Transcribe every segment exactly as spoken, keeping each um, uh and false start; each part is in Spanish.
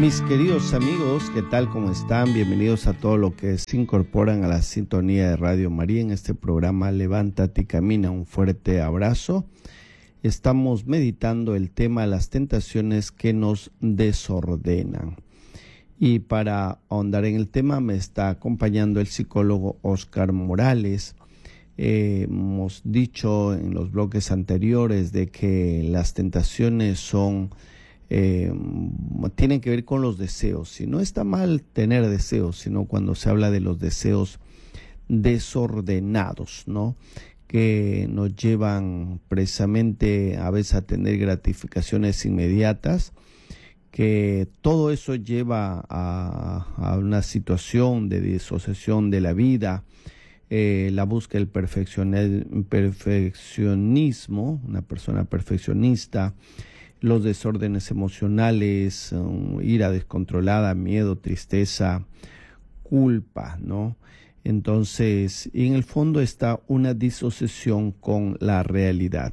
Mis queridos amigos, ¿qué tal? ¿Cómo están? Bienvenidos a todos los que se incorporan a la sintonía de Radio María en este programa Levántate y Camina. Un fuerte abrazo. Estamos meditando el tema de las tentaciones que nos desordenan. Y para ahondar en el tema me está acompañando el psicólogo Oscar Morales. Eh, hemos dicho en los bloques anteriores de que las tentaciones son... Eh, tienen que ver con los deseos. Y no está mal tener deseos, sino cuando se habla de los deseos desordenados, ¿no? Que nos llevan precisamente a veces a tener gratificaciones inmediatas, que todo eso lleva a, a una situación de disociación de la vida, eh, la búsqueda del perfeccionismo, una persona perfeccionista, los desórdenes emocionales, um, ira descontrolada, miedo, tristeza, culpa, ¿no? Entonces, en el fondo está una disociación con la realidad.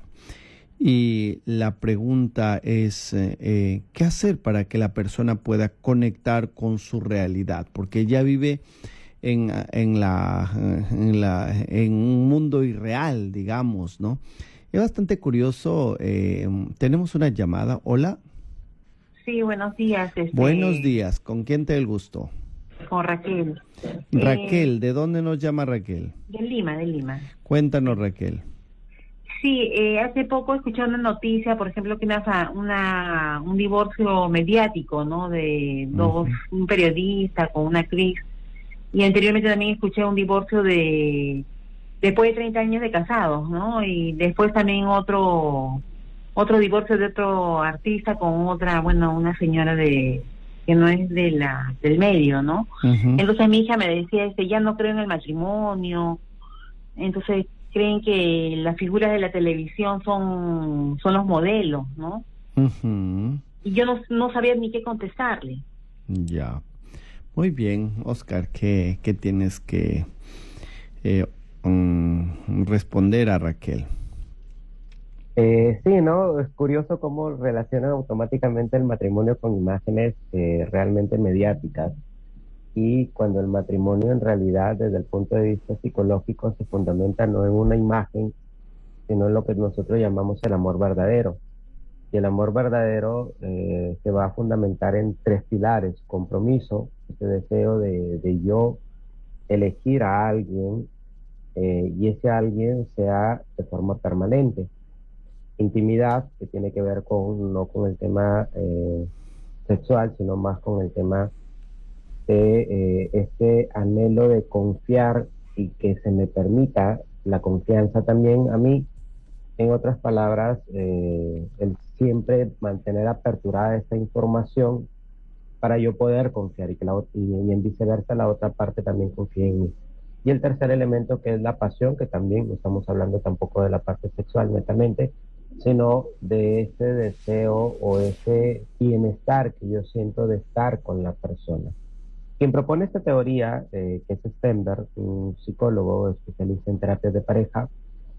Y la pregunta es, eh, ¿qué hacer para que la persona pueda conectar con su realidad? Porque ella vive en, en, la, en, la, en un mundo irreal, digamos, ¿no? Es bastante curioso. Eh, tenemos una llamada. Hola. Sí, buenos días. Este, Buenos días. ¿Con quién te da el gusto? Con Raquel. Raquel, Eh, ¿de dónde nos llama Raquel? de Lima, de Lima. Cuéntanos, Raquel. Sí, eh, hace poco escuché una noticia, por ejemplo, que una, fa- una un divorcio mediático, ¿no? De dos, Uh-huh. un periodista con una actriz. Y anteriormente también escuché un divorcio de después de treinta años de casados, ¿no? Y después también otro otro divorcio de otro artista con otra, bueno, una señora de que no es de la del medio, ¿no? Uh-huh. Entonces mi hija me decía, este, ya no creo en el matrimonio. Entonces creen que las figuras de la televisión son son los modelos, ¿no? Uh-huh. Y yo no no sabía ni qué contestarle. Ya. Muy bien, Oscar, ¿qué, qué tienes que eh, um, responder a Raquel? Eh, sí, ¿no? Es curioso cómo relacionan automáticamente el matrimonio con imágenes eh, realmente mediáticas, y cuando el matrimonio en realidad desde el punto de vista psicológico se fundamenta no en una imagen, sino en lo que nosotros llamamos el amor verdadero. Y el amor verdadero eh, se va a fundamentar en tres pilares: compromiso, ese deseo de, de yo elegir a alguien, eh, y ese alguien sea de forma permanente; intimidad, que tiene que ver con no con el tema eh, sexual, sino más con el tema de eh, este anhelo de confiar y que se me permita la confianza también a mí. En otras palabras, eh, el siempre mantener aperturada esta información para yo poder confiar y que la ot- y, y en viceversa la otra parte también confíe en mí. Y el tercer elemento, que es la pasión, que también no estamos hablando tampoco de la parte sexual netamente, sino de ese deseo o ese bienestar que yo siento de estar con la persona. Quien propone esta teoría, eh, que es Stenberg, un psicólogo especialista en terapias de pareja,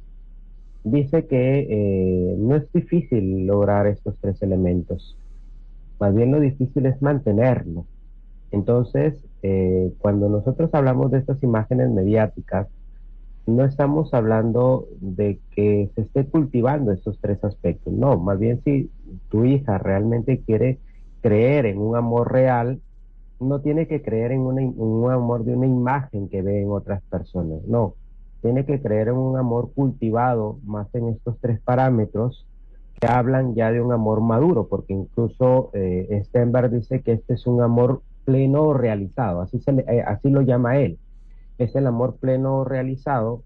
dice que eh, no es difícil lograr estos tres elementos, más bien lo difícil es mantenerlo. Entonces, eh, cuando nosotros hablamos de estas imágenes mediáticas, no estamos hablando de que se esté cultivando estos tres aspectos, no, más bien si tu hija realmente quiere creer en un amor real, no tiene que creer en una, un amor de una imagen que ve en otras personas, no, tiene que creer en un amor cultivado más en estos tres parámetros que hablan ya de un amor maduro, porque incluso eh, Stenberg dice que este es un amor pleno o realizado, así, se le, eh, así lo llama él, es el amor pleno o realizado,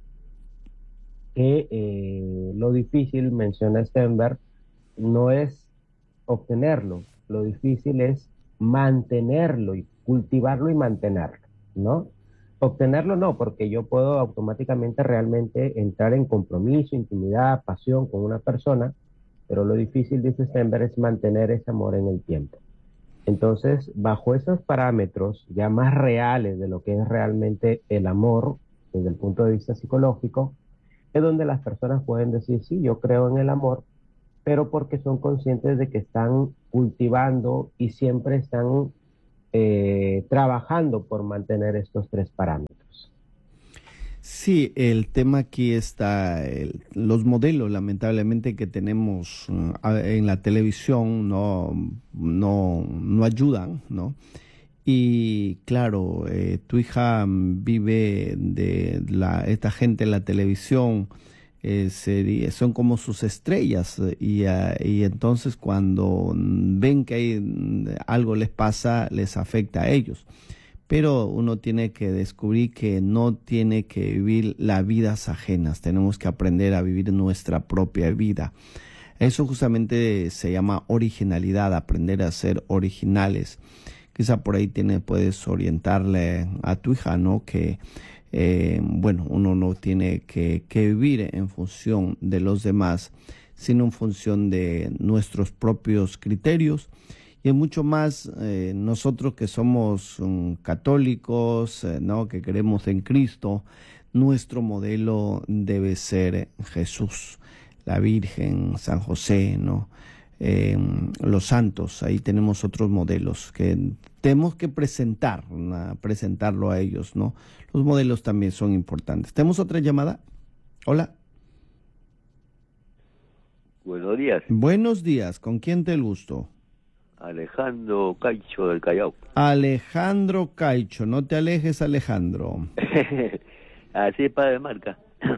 que eh, lo difícil, menciona Stenberg, no es obtenerlo, lo difícil es mantenerlo y cultivarlo y mantenerlo, ¿no? Obtenerlo no, porque yo puedo automáticamente realmente entrar en compromiso, intimidad, pasión con una persona, pero lo difícil, dice Stenberg, es mantener ese amor en el tiempo. Entonces, bajo esos parámetros ya más reales de lo que es realmente el amor, desde el punto de vista psicológico, es donde las personas pueden decir, sí, yo creo en el amor, pero porque son conscientes de que están cultivando y siempre están eh, trabajando por mantener estos tres parámetros. Sí, el tema aquí está, el- los modelos lamentablemente que tenemos mm, a- en la televisión no, no, no ayudan, ¿no? Y claro, eh, tu hija mm, vive de la, esta gente en la televisión, eh, sería- son como sus estrellas, eh, y, ah, y entonces cuando mm, ven que hay, mm, algo les pasa, les afecta a ellos. Pero uno tiene que descubrir que no tiene que vivir las vidas ajenas, tenemos que aprender a vivir nuestra propia vida. Eso justamente se llama originalidad, aprender a ser originales. Quizá por ahí tiene, puedes orientarle a tu hija, ¿no? Que, eh, bueno, uno no tiene que, que vivir en función de los demás, sino en función de nuestros propios criterios. Y es mucho más, eh, nosotros que somos um, católicos, eh, ¿no? Que creemos en Cristo, nuestro modelo debe ser Jesús, la Virgen, San José, ¿no? Eh, los santos, ahí tenemos otros modelos que tenemos que presentar, ¿no? Presentarlo a ellos, ¿no? Los modelos también son importantes. ¿Tenemos otra llamada? Hola. Buenos días, Buenos días, ¿con quién te el gusto? Alejandro Caicho del Callao. Alejandro Caicho, no te alejes, Alejandro. Así es, padre Marca.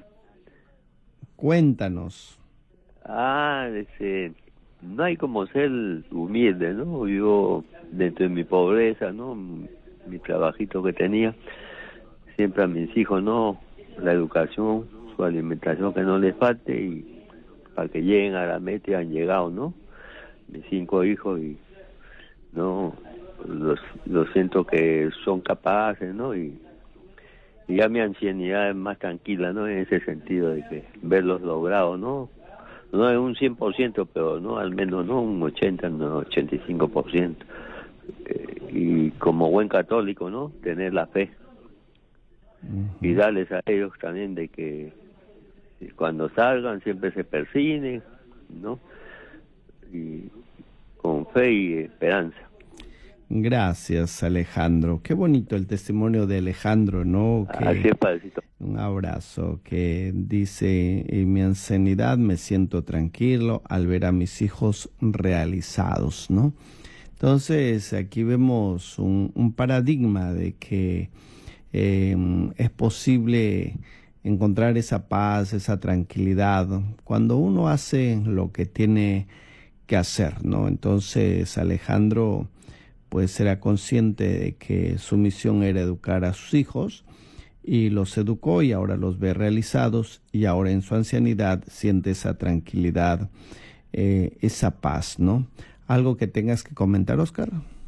Cuéntanos. Ah, ese, no hay como ser humilde, ¿no? Yo, dentro de mi pobreza, ¿no? Mi trabajito que tenía, siempre a mis hijos, ¿no? La educación, su alimentación, que no les falte, y para que lleguen a la meta y han llegado, ¿no? Mis cinco hijos, y no, los, los siento que son capaces, ¿no? Y, y ya mi ancianidad es más tranquila, ¿no? En ese sentido de que verlos logrados, ¿no? No es un cien por ciento, pero no, al menos no un ochenta, no, ochenta y cinco por ciento. Eh, y como buen católico, ¿no? Tener la fe. Uh-huh. Y darles a ellos también de que cuando salgan siempre se persinen, ¿no? Y con fe y esperanza. Gracias, Alejandro. Qué bonito el testimonio de Alejandro, ¿no? Que, Así es, padrecito. Un abrazo, que dice: en mi ancianidad me siento tranquilo al ver a mis hijos realizados, ¿no? Entonces, aquí vemos un, un paradigma de que eh, es posible encontrar esa paz, esa tranquilidad, cuando uno hace lo que tiene que hacer, ¿no? Entonces, Alejandro pues era consciente de que su misión era educar a sus hijos, y los educó y ahora los ve realizados, y ahora en su ancianidad siente esa tranquilidad, eh, esa paz, ¿no? ¿Algo que tengas que comentar, Oscar?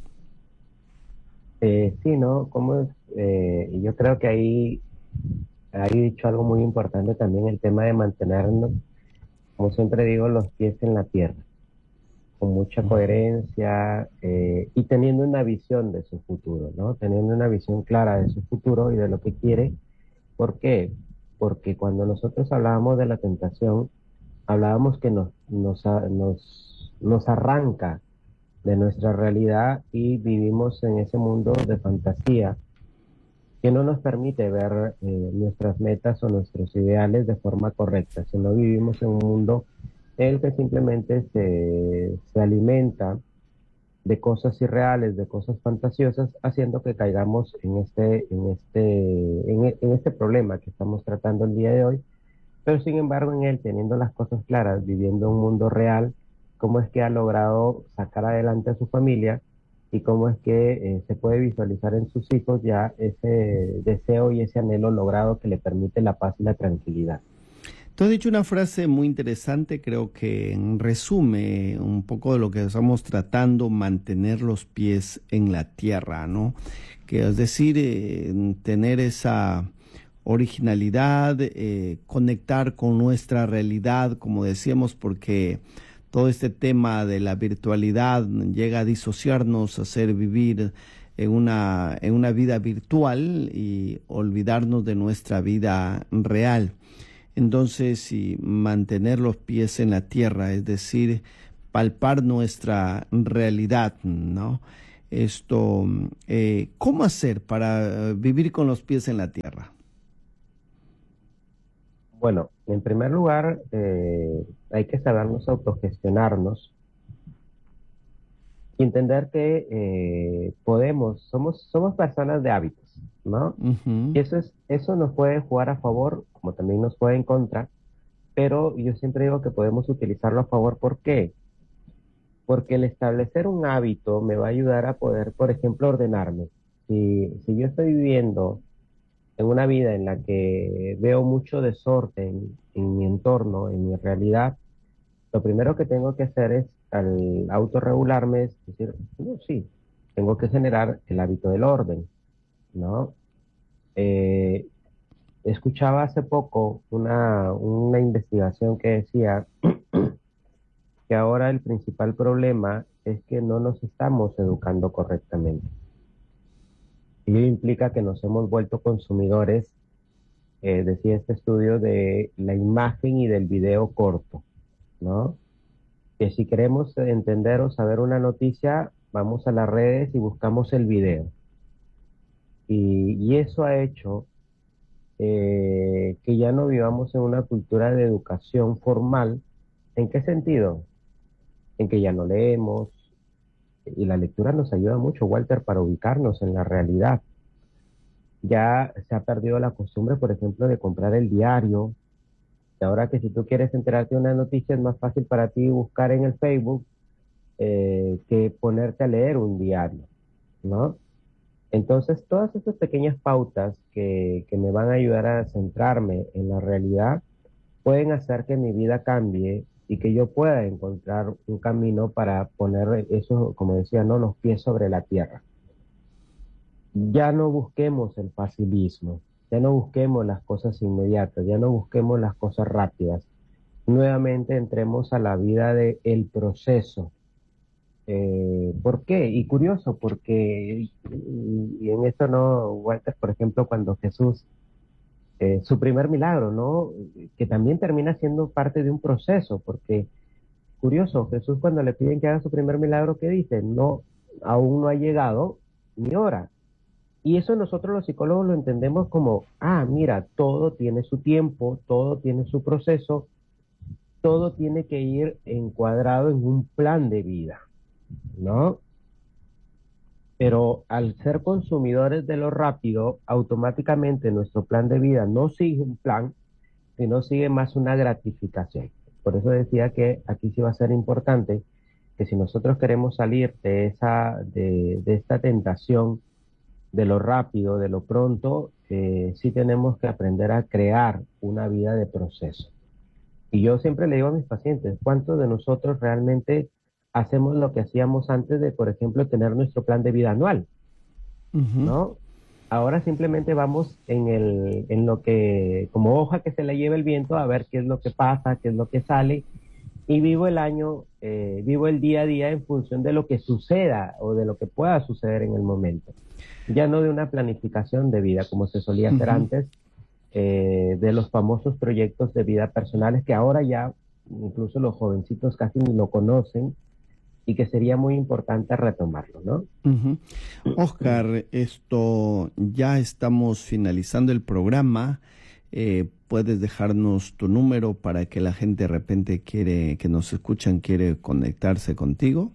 Eh, sí, ¿no? Como es, eh, yo creo que ahí hay dicho algo muy importante también, el tema de mantenernos, como siempre digo, los pies en la tierra, con mucha coherencia, eh, y teniendo una visión de su futuro, ¿no? Teniendo una visión clara de su futuro y de lo que quiere. ¿Por qué? Porque cuando nosotros hablábamos de la tentación, hablábamos que nos, nos, nos, nos arranca de nuestra realidad y vivimos en ese mundo de fantasía que no nos permite ver eh, nuestras metas o nuestros ideales de forma correcta, sino vivimos en un mundo en el que simplemente se, se alimenta de cosas irreales, de cosas fantasiosas, haciendo que caigamos en este, en este, en, en este problema que estamos tratando el día de hoy. Pero sin embargo, en él, teniendo las cosas claras, viviendo un mundo real, cómo es que ha logrado sacar adelante a su familia y cómo es que eh, se puede visualizar en sus hijos ya ese deseo y ese anhelo logrado que le permite la paz y la tranquilidad. Tú has dicho una frase muy interesante, creo que resume un poco de lo que estamos tratando, mantener los pies en la tierra, ¿no? Que es decir, eh, tener esa originalidad, eh, conectar con nuestra realidad, como decíamos, porque todo este tema de la virtualidad llega a disociarnos, a hacer vivir en una, en una vida virtual y olvidarnos de nuestra vida real. Entonces, si mantener los pies en la tierra, es decir, palpar nuestra realidad, ¿no? Esto, eh, ¿cómo hacer para vivir con los pies en la tierra? Bueno, en primer lugar, eh, hay que sabernos autogestionarnos y entender que eh, podemos, somos, somos personas de hábitos, ¿no? Uh-huh. Y eso es, eso nos puede jugar a favor, como también nos puede en contra, pero yo siempre digo que podemos utilizarlo a favor. ¿Por qué? Porque el establecer un hábito me va a ayudar a poder, por ejemplo, ordenarme. Si, si yo estoy viviendo en una vida en la que veo mucho desorden en mi entorno, en mi realidad, lo primero que tengo que hacer es, al autorregularme, es decir, no, sí, tengo que generar el hábito del orden, ¿no? Eh, escuchaba hace poco una, una investigación que decía que ahora el principal problema es que no nos estamos educando correctamente. Y ello implica que nos hemos vuelto consumidores, eh, decía este estudio, de la imagen y del video corto, ¿no? Que si queremos entender o saber una noticia, vamos a las redes y buscamos el video. Y, y eso ha hecho eh, que ya no vivamos en una cultura de educación formal. ¿En qué sentido? En que ya no leemos, y la lectura nos ayuda mucho, Walter, para ubicarnos en la realidad. Ya se ha perdido la costumbre, por ejemplo, de comprar el diario. Y ahora que si tú quieres enterarte de una noticia, es más fácil para ti buscar en el Facebook eh, que ponerte a leer un diario, ¿no? Entonces, todas estas pequeñas pautas que, que me van a ayudar a centrarme en la realidad pueden hacer que mi vida cambie y que yo pueda encontrar un camino para poner eso, como decía, ¿no?, los pies sobre la tierra. Ya no busquemos el facilismo, ya no busquemos las cosas inmediatas, ya no busquemos las cosas rápidas. Nuevamente entremos a la vida del proceso. Eh, ¿por qué? Y curioso, porque, y, y en esto, ¿no, Walter? Por ejemplo, cuando Jesús, eh, su primer milagro, ¿no?, que también termina siendo parte de un proceso, porque, curioso, Jesús cuando le piden que haga su primer milagro, ¿qué dice? No, aún no ha llegado mi hora. Y eso nosotros los psicólogos lo entendemos como, ah, mira, todo tiene su tiempo, todo tiene su proceso, todo tiene que ir encuadrado en un plan de vida, ¿no? Pero al ser consumidores de lo rápido, automáticamente nuestro plan de vida no sigue un plan, sino sigue más una gratificación. Por eso decía que aquí sí va a ser importante que si nosotros queremos salir de esa, de, de esta tentación de lo rápido, de lo pronto, eh, sí tenemos que aprender a crear una vida de proceso. Y yo siempre le digo a mis pacientes, ¿cuántos de nosotros realmente hacemos lo que hacíamos antes de, por ejemplo, tener nuestro plan de vida anual? Uh-huh. ¿No? Ahora simplemente vamos en, el, en lo que, como hoja que se le lleva el viento, a ver qué es lo que pasa, qué es lo que sale, y vivo el año, eh, vivo el día a día en función de lo que suceda o de lo que pueda suceder en el momento. Ya no de una planificación de vida como se solía hacer uh-huh. antes, eh, de los famosos proyectos de vida personales que ahora ya incluso los jovencitos casi ni lo conocen y que sería muy importante retomarlo, ¿no? Uh-huh. Oscar, esto ya estamos finalizando el programa. Eh, puedes dejarnos tu número para que la gente de repente quiere, que nos escuchan, quiere conectarse contigo.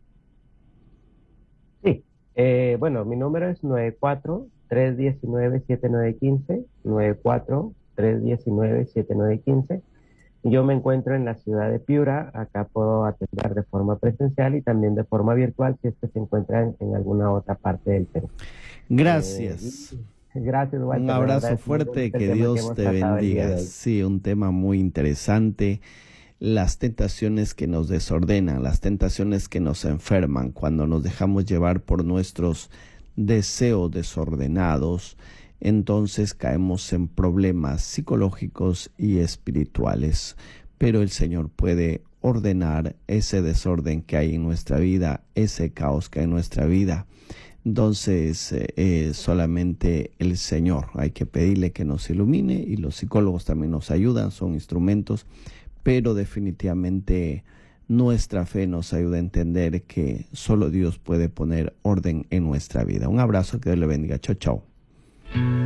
Sí, eh, bueno, mi número es nueve cuatro, tres uno nueve, siete nueve uno cinco, nueve cuatro, tres uno nueve, siete nueve uno cinco. Yo me encuentro en la ciudad de Piura, acá puedo atender de forma presencial y también de forma virtual si es que se encuentran en alguna otra parte del Perú. Gracias. Eh, Gracias, Walter. Un abrazo fuerte, que Dios te bendiga. Sí, un tema muy interesante. Las tentaciones que nos desordenan, las tentaciones que nos enferman, cuando nos dejamos llevar por nuestros deseos desordenados, entonces caemos en problemas psicológicos y espirituales. Pero el Señor puede ordenar ese desorden que hay en nuestra vida, ese caos que hay en nuestra vida. Entonces, eh, solamente el Señor, hay que pedirle que nos ilumine, y los psicólogos también nos ayudan, son instrumentos, pero definitivamente nuestra fe nos ayude a entender que solo Dios puede poner orden en nuestra vida. Un abrazo, que Dios le bendiga. Chao, chao.